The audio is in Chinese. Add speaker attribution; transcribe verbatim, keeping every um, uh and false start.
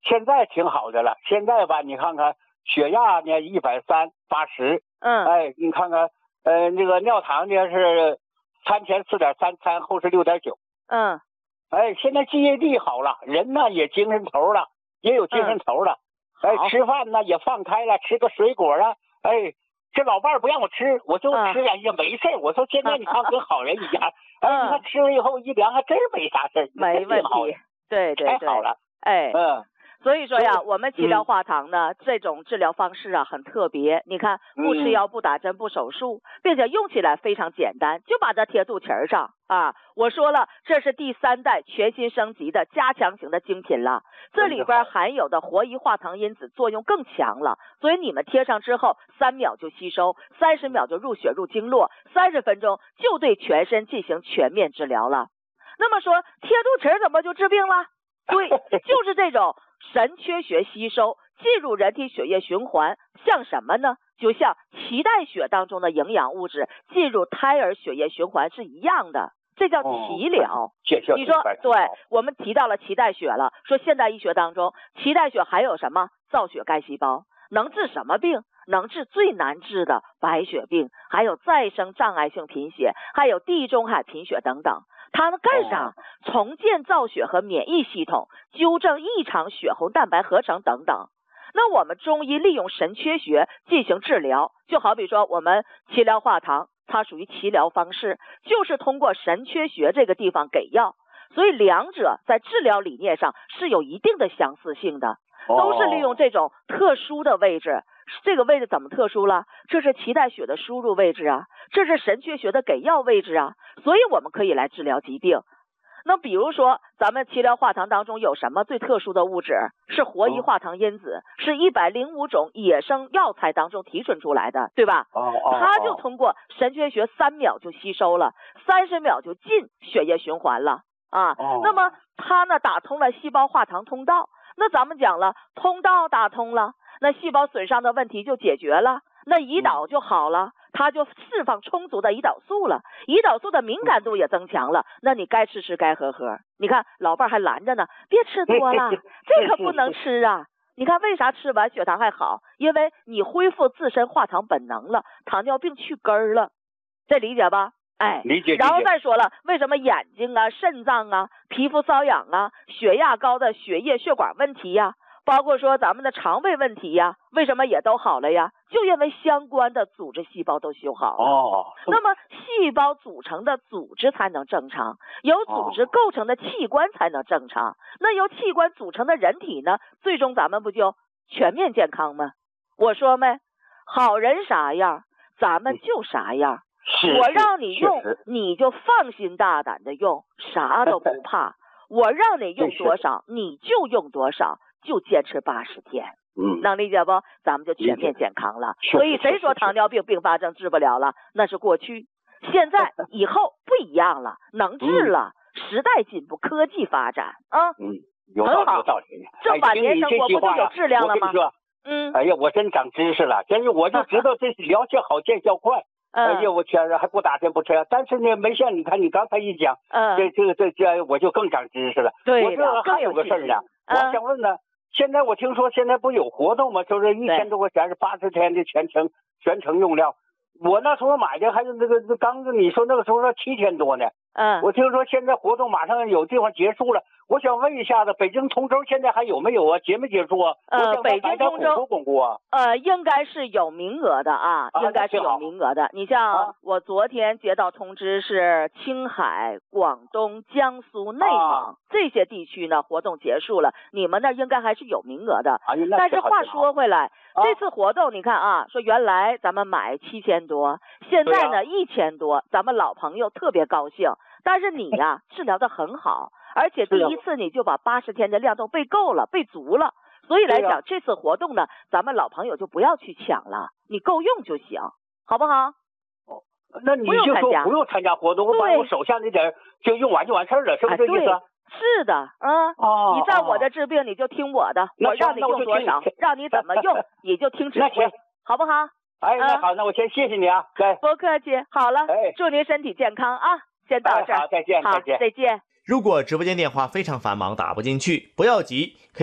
Speaker 1: 现在挺好的了。现在吧，你看看血压呢一百三八十，
Speaker 2: 嗯，
Speaker 1: 哎，你看看，呃，那个尿糖呢是餐前四点三，餐后是六点九，
Speaker 2: 嗯，
Speaker 1: 哎，现在记忆力好了，人呢也精神头了，也有精神头了，
Speaker 2: 嗯、
Speaker 1: 哎，吃饭呢也放开了，吃个水果啊，哎。这老伴儿不让我吃，我就吃两也没事。我说现在你看跟好人一样，哎，你看吃了以后一量还真没啥事儿，
Speaker 2: 没问题。对对对，
Speaker 1: 太好了。
Speaker 2: 哎，
Speaker 1: 嗯，
Speaker 2: 所以说呀，我们齐疗化糖呢、嗯、这种治疗方式啊很特别。你看，不吃药、不打针、不手术，并且用起来非常简单，就把它贴肚脐上啊。我说了，这是第三代全新升级的加强型的精品了，这里边含有的活胰化糖因子作用更强了，所以你们贴上之后，三秒就吸收，三十秒就入血入经络，三十分钟就对全身进行全面治疗了。那么说贴肚脐怎么就治病了？对，就是这种神阙血吸收进入人体血液循环，像什么呢？就像脐带血当中的营养物质进入胎儿血液循环是一样的，这叫脐疗。
Speaker 1: 哦、
Speaker 2: 你说对，我们提到了脐带血了，说现代医学当中脐带血还有什么？造血干细胞，能治什么病？能治最难治的白血病，还有再生障碍性贫血，还有地中海贫血等等。它们干啥？重建造血和免疫系统，纠正异常血红蛋白合成等等。那我们中医利用神阙穴进行治疗，就好比说我们齐疗化糖，它属于齐疗方式，就是通过神阙穴这个地方给药，所以两者在治疗理念上是有一定的相似性的，都是利用这种特殊的位置。这个位置怎么特殊了？这是脐带血的输入位置啊，这是神阙穴的给药位置啊，所以我们可以来治疗疾病。那比如说咱们齐疗化糖当中有什么最特殊的物质？是活胰化糖因子，是一百零五种野生药材当中提纯出来的，对吧？它就通过神阙穴三秒就吸收了，三十秒就进血液循环了啊。那么它呢打通了细胞化糖通道，那咱们讲了，通道打通了，那细胞损伤的问题就解决了，那胰岛就好了，它就释放充足的胰岛素了，胰岛素的敏感度也增强了，那你该吃吃该喝喝。你看老伴儿还拦着呢，别吃多了，这可不能吃啊。你看为啥吃完血糖还好？因为你恢复自身化糖本能了，糖尿病去根儿了，这理解吧？哎，
Speaker 1: 理解。
Speaker 2: 然后再说了，为什么眼睛啊、肾脏啊、皮肤瘙痒啊、血压高的血液血管问题呀、啊，包括说咱们的肠胃问题呀，为什么也都好了呀？就因为相关的组织细胞都修好了。
Speaker 1: 哦。
Speaker 2: 那么细胞组成的组织才能正常，由组织构成的器官才能正常。哦、那由器官组成的人体呢，最终咱们不就全面健康吗？我说没，好人啥样，咱们就啥样。我让你用，你就放心大胆的用，啥都不怕。我让你用多少，你就用多少，就坚持八十天。
Speaker 1: 嗯，
Speaker 2: 能理解不？咱们就全面健康了。所以谁说糖尿病并发症治不了了？那是过去，现在以后不一样了，能治了。嗯、时代进步，科技发展啊，
Speaker 1: 嗯，有道理，有道理。
Speaker 2: 这晚年生活不就有质量了吗？
Speaker 1: 嗯，哎呀，我真长知识了，真是我就知道这是疗效好，见效快。
Speaker 2: 嗯、
Speaker 1: 哎呀，我天啊，还不打针不吃，但是呢，没像你看你刚才一讲，
Speaker 2: 嗯，
Speaker 1: 这这个这这我就更长知识了。
Speaker 2: 对，
Speaker 1: 我这还有个事儿呢，我想问呢，现在我听说现在不有活动吗？就是一千多块钱是八十天的全程全程用料。我那时候买的还是那个刚你说那个时候说七千多呢。
Speaker 2: 嗯，
Speaker 1: 我听说现在活动马上有地方结束了，我想问一下子，北京通州现在还有没有啊？结没结束啊？
Speaker 2: 呃，北京通州
Speaker 1: 巩固啊？
Speaker 2: 呃，应该是有名额的啊，
Speaker 1: 啊
Speaker 2: 应该是有名额的。你像、啊、我昨天接到通知是青海、广东、江苏、内蒙、啊、这些地区呢活动结束了，你们那应该还是有名额的。
Speaker 1: 啊、
Speaker 2: 但是话说回来。这次活动你看啊，说原来咱们买七千多，现在呢一千多，咱们老朋友特别高兴。但是你呀、啊、治疗的很好，而且第一次你就把八十天的量都备够了，备足了。所以来讲，这次活动呢，咱们老朋友就不要去抢了，你够用就行，好不好？
Speaker 1: 哦，那你就说不用参加活动，我把我手下那点就用完就完事儿了，是不是这意思？
Speaker 2: 是的，啊、嗯
Speaker 1: 哦，
Speaker 2: 你在我的治病，你就听我的，我让你用多少，让你怎么用，你就听指挥，好不好？
Speaker 1: 哎，那好，那我先谢谢你啊，对，
Speaker 2: 不客气，好了，
Speaker 1: 哎，
Speaker 2: 祝您身体健康啊，先到这儿，
Speaker 1: 哎，好，再见，
Speaker 2: 好，
Speaker 1: 再见，
Speaker 2: 再见。
Speaker 3: 如果直播间电话非常繁忙，打不进去，不要急，可以。